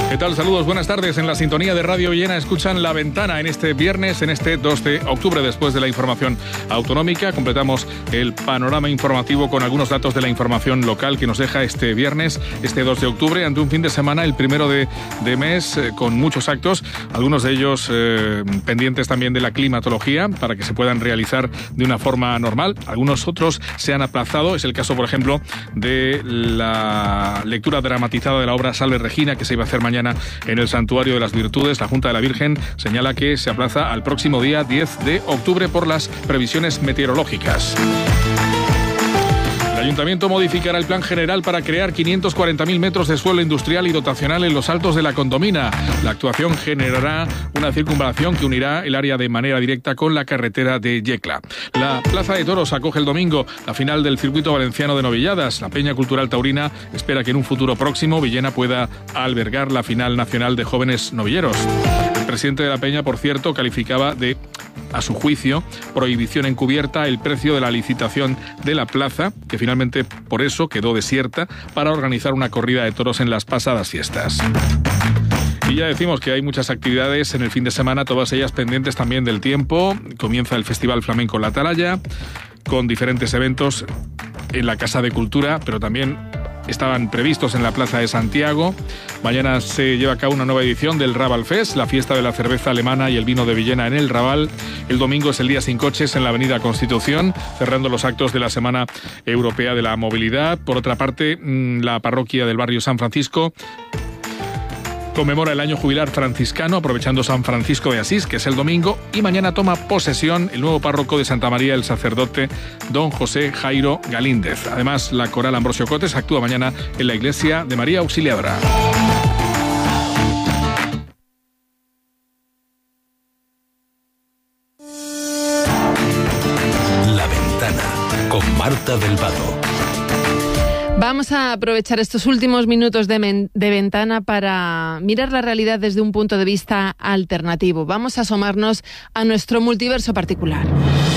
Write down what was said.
¿Qué tal? Saludos, buenas tardes. En la sintonía de Radio Villena escuchan La Ventana en este viernes, en este 2 de octubre. Después de la información autonómica, completamos el panorama informativo con algunos datos de la información local que nos deja este viernes, este 2 de octubre, ante un fin de semana, el primero de mes, con muchos actos, algunos de ellos pendientes también de la climatología, para que se puedan realizar de una forma normal. Algunos otros se han aplazado. Es el caso, por ejemplo, de la lectura dramatizada de la obra Salve Regina, que se iba a hacer mañana en el Santuario de las Virtudes. La Junta de la Virgen señala que se aplaza al próximo día 10 de octubre por las previsiones meteorológicas. El Ayuntamiento modificará el plan general para crear 540.000 metros de suelo industrial y dotacional en los Altos de la Condomina. La actuación generará una circunvalación que unirá el área de manera directa con la carretera de Yecla. La Plaza de Toros acoge el domingo la final del circuito valenciano de novilladas. La Peña Cultural Taurina espera que en un futuro próximo Villena pueda albergar la final nacional de jóvenes novilleros. El presidente de la Peña, por cierto, calificaba de, a su juicio, prohibición encubierta el precio de la licitación de la plaza, que finalmente por eso quedó desierta para organizar una corrida de toros en las pasadas fiestas. Y ya decimos que hay muchas actividades en el fin de semana, todas ellas pendientes también del tiempo. Comienza el Festival Flamenco La Atalaya, con diferentes eventos en la Casa de Cultura, pero también estaban previstos en la Plaza de Santiago. Mañana se lleva a cabo una nueva edición del Raval Fest, la fiesta de la cerveza alemana y el vino de Villena en el Raval. El domingo es el Día Sin Coches en la Avenida Constitución, cerrando los actos de la Semana Europea de la Movilidad. Por otra parte, la parroquia del barrio San Francisco conmemora el año jubilar franciscano, aprovechando San Francisco de Asís, que es el domingo, y mañana toma posesión el nuevo párroco de Santa María, el sacerdote don José Jairo Galíndez. Además, la coral Ambrosio Cotes actúa mañana en la iglesia de María Auxiliadora. La Ventana, con Marta del Vado. Vamos a aprovechar estos últimos minutos de ventana para mirar la realidad desde un punto de vista alternativo. Vamos a asomarnos a nuestro multiverso particular.